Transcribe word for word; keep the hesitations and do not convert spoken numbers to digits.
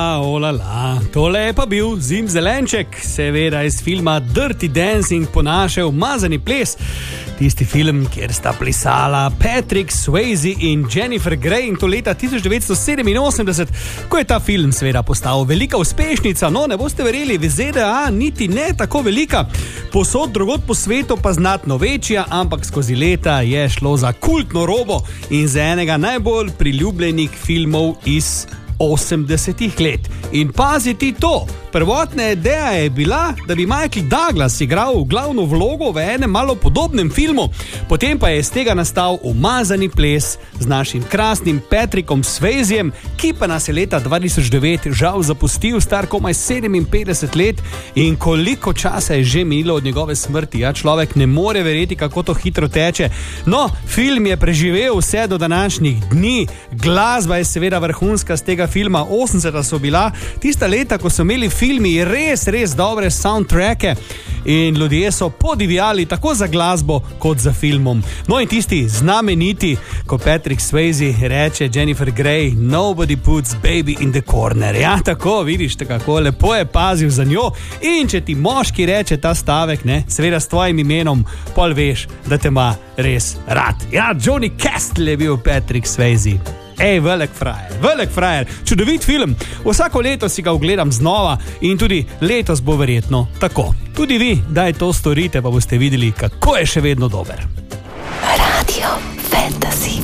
Olala, tole je pa bil Zimzelenček, seveda iz filma Dirty Dancing po naše umazani ples. Tisti film, kjer sta plesala Patrick Swayze in Jennifer Grey, in to leta tisoč devetsto sedeminosemdeset, ko je ta film seveda postal velika uspešnica. No, ne boste verjeli, v Z D A niti ne tako velika, posod drugod po svetu pa znatno večja, ampak skozi leta je šlo za kultno robo in za enega najbolj priljubljenih filmov iz osemdesetih let. In paziti to, prvotna ideja je bila, da bi Michael Douglas igral glavno vlogo v enem malo podobnem filmu, potem pa je iz tega nastal umazani ples z našim krasnim Patrickom Swayzem, ki pa nas je leta dva tisoč devet žal zapustil, star komaj sedeminpetdeset let, in koliko časa je že minilo od njegove smrti. Ja, človek ne more verjeti, kako to hitro teče. No, film je preživel vse do današnjih dni, glasba je seveda vrhunska z tega filma, osemdeseta so bila tista leta, ko so imeli filmi res, res dobre soundtracke in ljudje so podivjali tako za glasbo kot za filmom. No in tisti znameniti, ko Patrick Swayze reče Jennifer Grey, nobody puts baby in the corner. Ja, tako, vidiš, kako lepo je pazil za njo, in če ti moški reče ta stavek, ne, seveda s tvojim imenom, pol veš, da te ima res rad. Ja, Johnny Castle je bil Patrick Swayze. Ej, velik frajer, velik frajer, čudovit film, vsako leto si ga ogledam znova in tudi letos bo verjetno tako. Tudi vi, daj to storite, pa boste videli, kako je še vedno dober. Radio Fantasy.